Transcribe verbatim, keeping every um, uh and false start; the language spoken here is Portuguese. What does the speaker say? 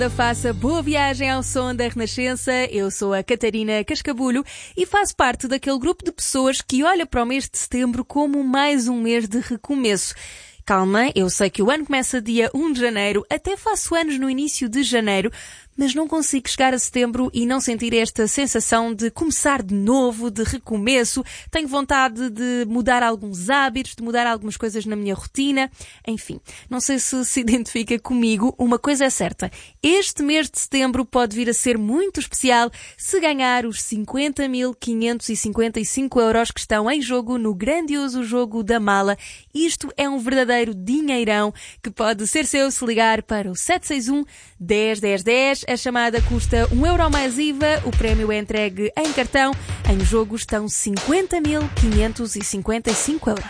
Faça boa viagem ao som da Renascença. Eu sou a Catarina Cascabulho e faço parte daquele grupo de pessoas que olha para o mês de setembro como mais um mês de recomeço. Calma, eu sei que o ano começa dia um de janeiro, até faço anos no início de janeiro, mas não consigo chegar a setembro e não sentir esta sensação de começar de novo, de recomeço. Tenho vontade de mudar alguns hábitos, de mudar algumas coisas na minha rotina. Enfim, não sei se se identifica comigo. Uma coisa é certa, este mês de setembro pode vir a ser muito especial se ganhar os cinquenta mil quinhentos e cinquenta e cinco euros que estão em jogo no grandioso jogo da mala. Isto é um verdadeiro dinheirão que pode ser seu se ligar para o sete seis um, dez, dez, dez. A chamada custa um euro mais I V A, o prémio é entregue em cartão. Em jogo estão cinquenta mil quinhentos e cinquenta e cinco euros.